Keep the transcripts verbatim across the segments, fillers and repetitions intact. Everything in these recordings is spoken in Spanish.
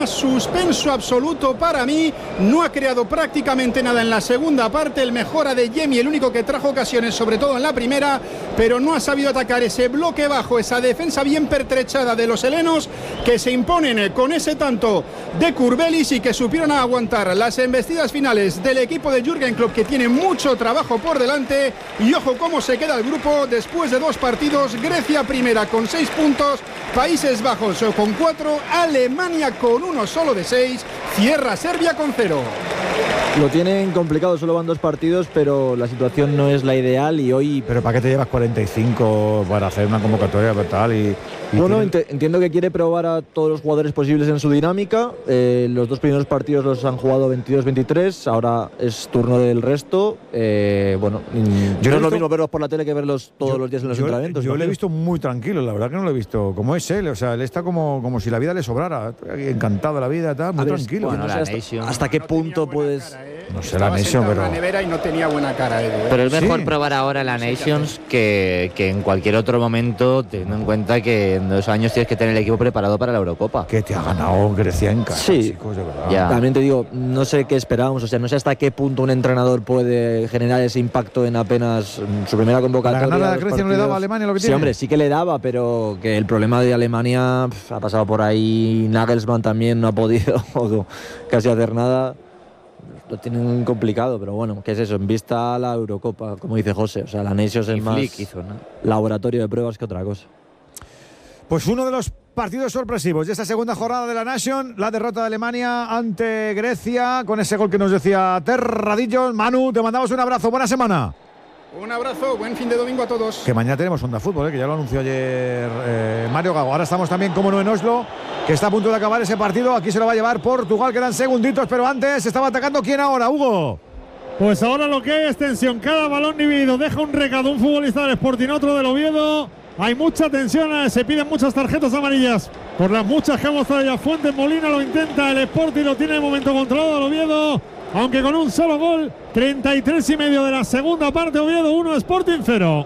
Suspenso absoluto para mí, no ha creado prácticamente nada en la segunda parte, el mejor Adeyemi, el único que trajo ocasiones, sobre todo en la primera, pero no ha sabido atacar ese bloque bajo, esa defensa bien pertrechada de los helenos, que se imponen con ese tanto de Kurbelis y que supieron aguantar las embestidas finales del equipo de Jürgen Klopp, que tiene mucho trabajo por delante. Y ojo cómo se queda el grupo después de dos partidos: Grecia primera con seis puntos, Países Bajos con cuatro, Alemania con uno solo de seis, cierra Serbia con cero. Lo tienen complicado, solo van dos partidos, pero la situación no es la ideal y hoy... Pero ¿para qué te llevas cuarenta y cinco para hacer una convocatoria tal? Y, y bueno, tiene... entiendo que quiere probar a todos los jugadores posibles en su dinámica. Eh, los dos primeros partidos los han jugado veintidós veintitrés, ahora es turno del resto. Eh, bueno, yo no es visto... lo mismo verlos por la tele que verlos todos yo, los días en los yo, entrenamientos. Yo le he visto muy tranquilo, la verdad que no lo he visto como es él, o sea, él está como, como si la vida le sobrara, encantado de la vida, tal, muy ver, tranquilo. Bueno, no sé hasta, hasta qué punto puedes... Cara, ¿eh? No sé la Nation, pero... en la nevera y no tenía buena cara, Edu, ¿eh? Pero es mejor sí. probar ahora la Nations que, que en cualquier otro momento, teniendo en cuenta que en dos años tienes que tener el equipo preparado para la Eurocopa. Que te ha ganado Grecia en casa, sí. chicos, de verdad. Ya. También te digo, no sé qué esperábamos, o sea, no sé hasta qué punto un entrenador puede generar ese impacto en apenas su primera convocatoria. ¿La ganada de Grecia no le daba a Alemania lo que sí, tiene? Sí, hombre, sí que le daba, pero que el problema de Alemania pff, ha pasado por ahí. Nagelsmann también no ha podido casi hacer nada. Lo tienen complicado, pero bueno, ¿qué es eso? En vista a la Eurocopa, como dice José, o sea, la Nations es más hizo, ¿no? laboratorio de pruebas que otra cosa. Pues uno de los partidos sorpresivos de esta segunda jornada de la Nation, la derrota de Alemania ante Grecia, con ese gol que nos decía Terradillo. Manu, te mandamos un abrazo, buena semana. Un abrazo, buen fin de domingo a todos. Que mañana tenemos Onda Fútbol, ¿eh? Que ya lo anunció ayer eh, Mario Gago. Ahora estamos también, como no, en Oslo, que está a punto de acabar ese partido. Aquí se lo va a llevar Portugal, quedan segunditos, pero antes estaba atacando. ¿Quién ahora, Hugo? Pues ahora lo que hay es tensión. Cada balón dividido deja un recado un futbolista del Sporting, otro del Oviedo. Hay mucha tensión, se piden muchas tarjetas amarillas por las muchas que ha mostrado ya Fuentes. Molina lo intenta, el Sporting lo tiene de momento controlado el Oviedo, aunque con un solo gol. Treinta y tres y medio de la segunda parte, Oviedo uno, Sporting cero.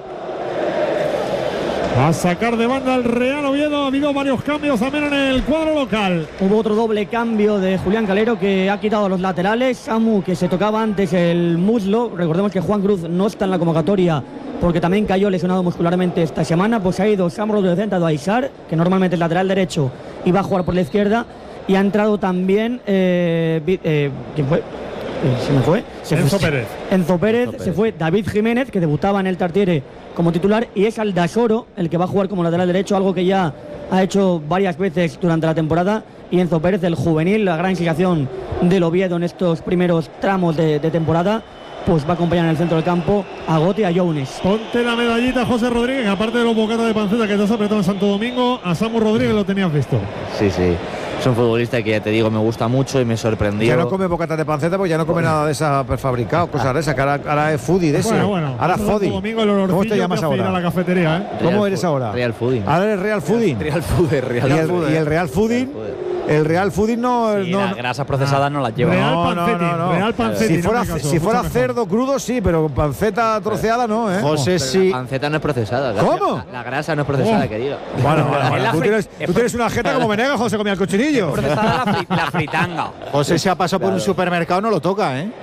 A sacar de banda el Real Oviedo. Ha habido varios cambios también en el cuadro local. Hubo otro doble cambio de Julián Calero, que ha quitado a los laterales. Samu, que se tocaba antes el muslo. Recordemos que Juan Cruz no está en la convocatoria porque también cayó lesionado muscularmente esta semana. Pues ha ido Samu Rodríguez, ha ido a Aisar, que normalmente es lateral derecho y va a jugar por la izquierda. Y ha entrado también eh, eh, ¿quién fue? Se me fue. Se Enzo fue. Pérez. Enzo Pérez. Enzo Pérez. Se fue David Jiménez, que debutaba en el Tartiere como titular, y es Aldasoro el que va a jugar como lateral derecho, algo que ya ha hecho varias veces durante la temporada. Y Enzo Pérez, el juvenil, la gran inspiración del Oviedo en estos primeros tramos de, de temporada, pues va a acompañar en el centro del campo a Gotti y a Jones. Ponte la medallita, José Rodríguez, aparte de los bocatas de panceta que te has apretado en Santo Domingo, a Samu Rodríguez lo tenías visto. Sí, sí. Es un futbolista que ya te digo, me gusta mucho y me sorprendió. Ya no come bocatas de panceta porque ya no come bueno. nada de esa prefabricado, cosas de esa, que ahora, ahora es foodie de ese. Bueno, bueno. Ahora foodie. ¿Cómo te llamas ahora? Ir a la cafetería, ¿eh? ¿Cómo Real eres Food, ahora? Real Fooding. Ahora eres Real Fooding. Real Fooding, Real ¿Y el, Fooding. y el Real Fooding? El Real Fooding no... Sí, no las grasas procesadas ah, no las lleva. Real no, Pancetti, no, no, no. Real Pancetti, Si fuera, no caso, si fuera cerdo crudo, sí, pero panceta troceada no, ¿eh? José, sí. La panceta no es procesada. ¿Cómo? La, la grasa no es procesada, oh. que diga. Bueno, bueno, bueno. Tú, fri- tienes, tú tienes una jeta como Venegas, José, comía el cochinillo. Procesada la, fri- la fritanga. José se ha pasado Claro. por un supermercado, no lo toca, ¿eh?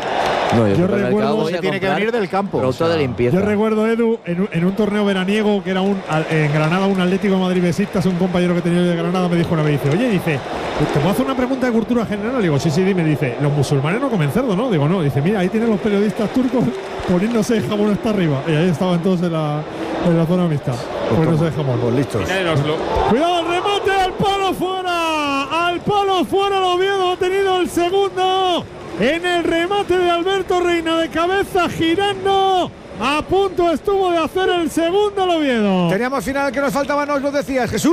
No, Yo recuerdo- voy Se a tiene que comprar venir del campo. Producto o sea. de limpieza. Yo recuerdo, Edu, en un, en un torneo veraniego que era un al- en Granada, un Atlético de Madrid Besistas, un compañero que tenía de Granada me dijo una vez, dice, oye, dice, ¿te puedo hacer una pregunta de cultura general? Le digo, sí, sí, dime. Dice, los musulmanes no comen cerdo, ¿no? Digo, no. Dice, mira, ahí tienen los periodistas turcos poniéndose jamón hasta arriba. Y ahí estaban todos en la, en la zona mixta, poniéndose jamón. Pues listos. Cuidado, el remate al palo fuera. Al palo fuera, el Oviedo ha tenido el segundo. En el remate de Alberto Reina de cabeza girando. A punto estuvo de hacer el segundo el Oviedo. Teníamos final que nos faltaba, nos lo decías, Jesús.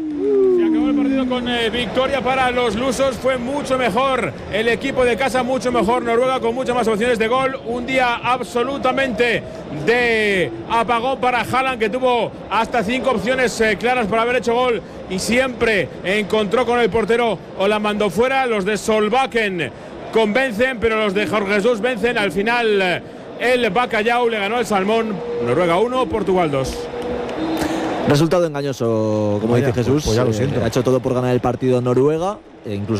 Se acabó el partido con eh, victoria para los lusos. Fue mucho mejor el equipo de casa, mucho mejor Noruega, con muchas más opciones de gol. Un día absolutamente de apagón para Haaland, que tuvo hasta cinco opciones eh, claras para haber hecho gol y siempre encontró con el portero o la mandó fuera. Los de Solbakken convencen, pero los de Jorge Jesús vencen. Al final el Bacalhau le ganó el Salmón. Noruega uno, Portugal dos. Resultado engañoso, como Vaya, dice Jesús. pues ya lo eh, siento. ha hecho todo por ganar el partido Noruega. incluso